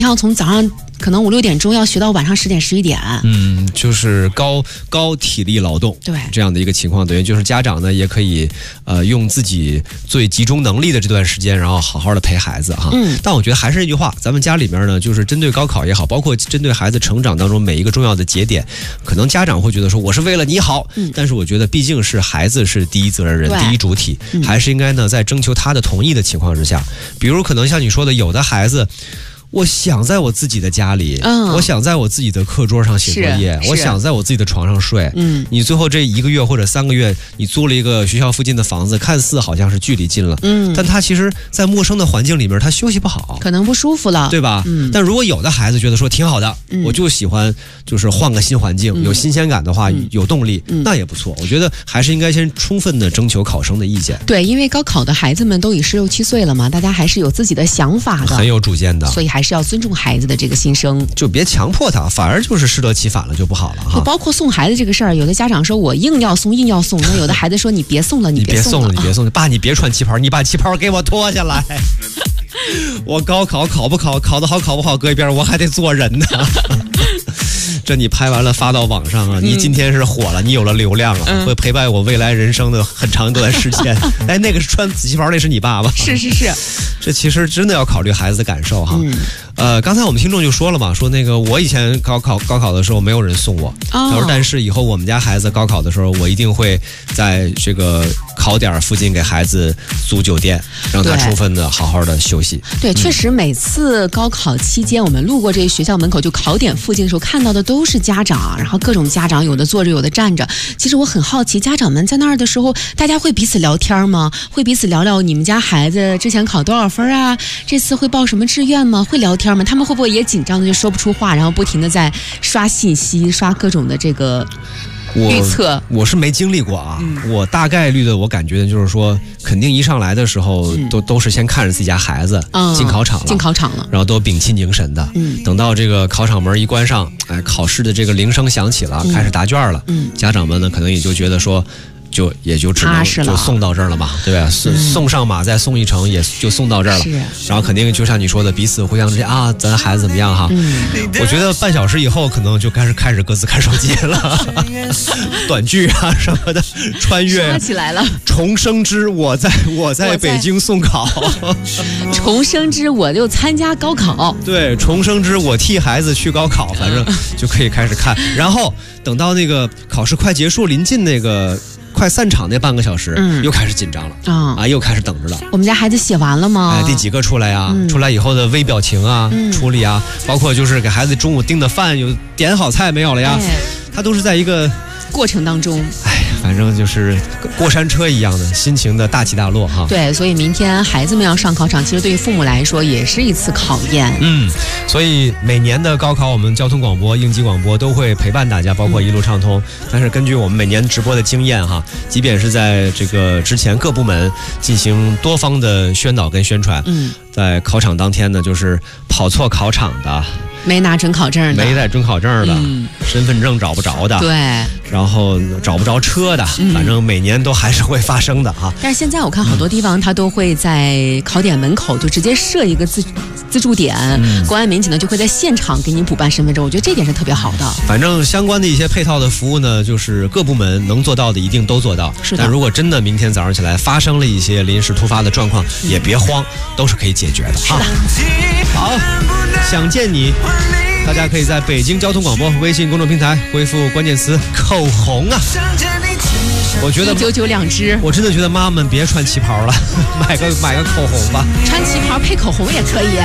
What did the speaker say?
要从早上可能5、6点钟要学到晚上10点、11点。 就是高体力劳动， 对这样的一个情况，等于就是家长呢也可以用自己最集中能力的这段时间，然后好好的陪孩子哈。但我觉得还是那句话，咱们家里面呢，就是针对高考也好，包括针对孩子成长当中每一个重要的节点，可能家长会觉得说我是为了你好，但是我觉得毕竟是孩子是第一责任人、第一主体，还是应该呢在征求他的同意的情况之下，比如可能像你说的，有的孩子。我想在我自己的家里，我想在我自己的课桌上写作业，我想在我自己的床上睡。你最后这1个月或者3个月，你租了一个学校附近的房子，看似好像是距离近了，但他其实在陌生的环境里面，他休息不好， 可能不舒服了， 对吧？但如果有的孩子觉得说挺好的，我就喜欢就是换个新环境，有新鲜感的话，有动力，那也不错。我觉得还是应该先充分的征求考生的意见。 对，因为高考的孩子们都已16、17岁了嘛，大家还是有自己的想法的， 很有主见的， 所以还是要尊重孩子的这个心声， 就别强迫他，反而就是适得其反了就不好了哈。 包括送孩子这个事儿，有的家长说我硬要送，那有的孩子说你别送了，你别送了， 爸你别穿旗袍，你把旗袍给我脱下来。我高考考不好，考得好考不好搁一边，我还得做人呢。这你拍完了发到网上啊，你今天是火了，你有了流量了，会陪伴我未来人生的很长一段时间。哎，那个是穿紫旗袍，那是你爸爸。 是。 这其实真的要考虑孩子的感受哈。刚才我们听众就说了嘛，说那个我以前高考的时候没有人送我，他说但是以后我们家孩子高考的时候，我一定会在这个考点附近给孩子租酒店，让他充分的好好的休息。 对，确实每次高考期间，我们路过这学校门口就考点附近的时候，看到的都是家长，然后各种家长有的坐着有的站着。其实我很好奇，家长们在那儿的时候，大家会彼此聊天吗？会彼此聊聊你们家孩子之前考多少分啊？这次会报什么志愿吗？会聊天吗？他们会不会也紧张的就说不出话，然后不停的在刷信息、刷各种的这个预测？ 我是没经历过啊，我大概率的我感觉就是说，肯定一上来的时候都是先看着自己家孩子进考场了，然后都屏气凝神的。等到这个考场门一关上，考试的这个铃声响起了，开始答卷了，家长们呢可能也就觉得说。也就只能就送到这儿了嘛，对吧？送上马再送一程，也就送到这儿了。然后肯定就像你说的，彼此互相之间啊，咱孩子怎么样哈？我觉得半小时以后可能就开始各自看手机了，短剧啊什么的，穿越起来了。 重生之我在北京送考， 重生之我就参加高考， 对，重生之我替孩子去高考，反正就可以开始看。然后等到那个考试快结束，临近那个。快散场那半个小时，又开始紧张了又开始等着了。我们家孩子写完了吗？ 第几个出来呀？出来以后的微表情啊，处理啊，包括就是给孩子中午订的饭有点好菜没有了呀？他都是在一个过程当中。 反正就是过山车一样的心情的大起大落哈。 对，所以明天孩子们要上考场，其实对于父母来说也是一次考验。 所以每年的高考，我们交通广播、应急广播都会陪伴大家，包括一路畅通。但是根据我们每年直播的经验哈，即便是在这个之前各部门进行多方的宣导跟宣传，在考场当天呢，就是跑错考场的。 没拿准考证的， 没带准考证的，身份证找不着的， 对， 然后找不着车的，反正每年都还是会发生的哈。 但是现在我看好多地方，它都会在考点门口就直接设一个自助点，公安民警呢就会在现场给你补办身份证。我觉得这点是特别好的。 反正相关的一些配套的服务呢，就是各部门能做到的一定都做到。 是的。 但如果真的明天早上起来发生了一些临时突发的状况，也别慌，都是可以解决的哈。好，想见你。大家可以在北京交通广播微信公众平台回复关键词口红啊，我觉得 199两支， 我真的觉得妈妈们别穿旗袍了，买个口红吧， 穿旗袍配口红也可以。